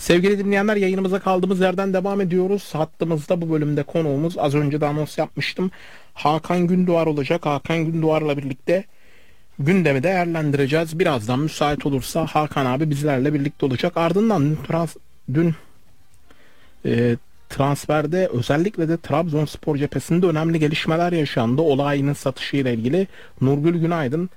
Sevgili dinleyenler, yayınımıza kaldığımız yerden devam ediyoruz. Hattımızda bu bölümde konuğumuz, az önce de anons yapmıştım, Hakan Gündoğar olacak. Hakan Gündoğar'la birlikte gündemi değerlendireceğiz. Birazdan müsait olursa Hakan abi bizlerle birlikte olacak. Ardından dün transferde, özellikle de Trabzonspor cephesinde önemli gelişmeler yaşandı. Olayının satışı ile ilgili Nurgül Günaydın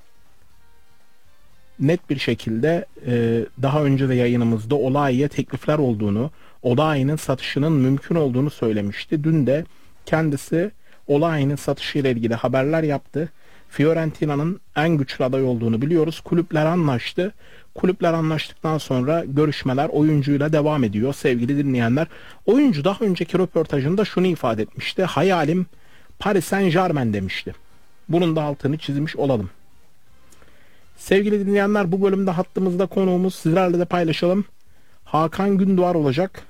net bir şekilde daha önce de yayınımızda Olayi'ye teklifler olduğunu, Olayi'nin satışının mümkün olduğunu söylemişti. Dün de kendisi Olayi'nin satışı ile ilgili haberler yaptı. Fiorentina'nın en güçlü aday olduğunu biliyoruz. Kulüpler anlaştı. Kulüpler anlaştıktan sonra görüşmeler oyuncuyla devam ediyor sevgili dinleyenler. Oyuncu daha önceki röportajında şunu ifade etmişti. Hayalim Paris Saint-Germain demişti. Bunun da altını çizmiş olalım. Sevgili dinleyenler, bu bölümde hattımızda konuğumuz, sizlerle de paylaşalım, Hakan Gündoğar olacak.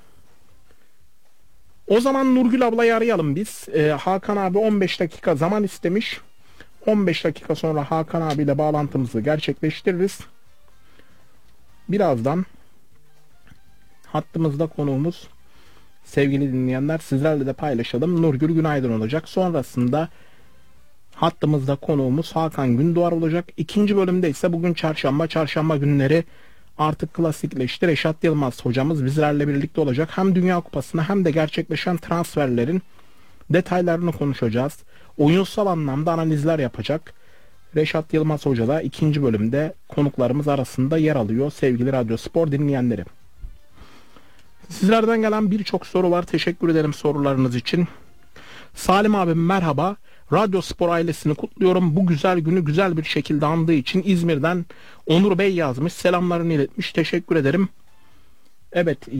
O zaman Nurgül ablayı arayalım biz. Hakan abi 15 dakika zaman istemiş. 15 dakika sonra Hakan abiyle bağlantımızı gerçekleştiririz. Birazdan hattımızda konuğumuz, sevgili dinleyenler, sizlerle de paylaşalım, Nurgül Günaydın olacak. Sonrasında hattımızda konuğumuz Hakan Gündoğar olacak. İkinci bölümde ise bugün çarşamba günleri artık klasikleşti. Reşat Yılmaz hocamız bizlerle birlikte olacak. Hem Dünya Kupası'na hem de gerçekleşen transferlerin detaylarını konuşacağız. Oyunsal anlamda analizler yapacak. Reşat Yılmaz Hoca da ikinci bölümde konuklarımız arasında yer alıyor sevgili Radyo Spor dinleyenleri. Sizlerden gelen birçok soru var. Teşekkür ederim sorularınız için. Salim abim merhaba. Radyo Spor ailesini kutluyorum. Bu güzel günü güzel bir şekilde andığı için İzmir'den Onur Bey yazmış. Selamlarını iletmiş. Teşekkür ederim. Evet.